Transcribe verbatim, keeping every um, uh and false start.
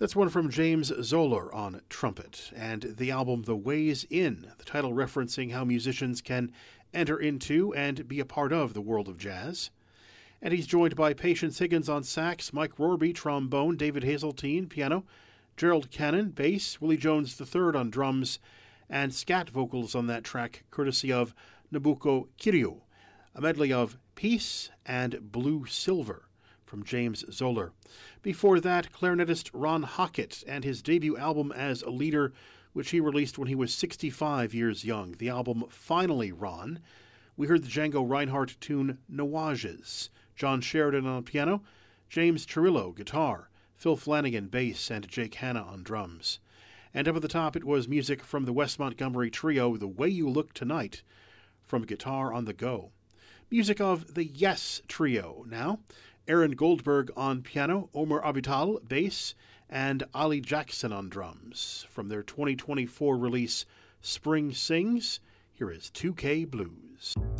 That's one from James Zoller on trumpet, and the album The Ways In, the title referencing how musicians can enter into and be a part of the world of jazz. And he's joined by Patience Higgins on sax, Mike Rorby trombone, David Hazeltine piano, Gerald Cannon bass, Willie Jones the third on drums, and scat vocals on that track courtesy of Nobuko Kiryu, a medley of Peace and Blue Silver from James Zoller. Before that, clarinetist Ron Hockett and his debut album as a leader, which he released when he was sixty-five years young. The album Finally Ron. We heard the Django Reinhardt tune Nuages, John Sheridan on piano, James Chirillo guitar, Phil Flanagan bass, and Jake Hanna on drums. And up at the top it was music from the Wes Montgomery trio, The Way You Look Tonight, from Guitar on the Go. Music of the Yes Trio now. Aaron Goldberg on piano, Omar Avital bass, and Ali Jackson on drums. From their twenty twenty-four release Spring Sings, here is two K Blues.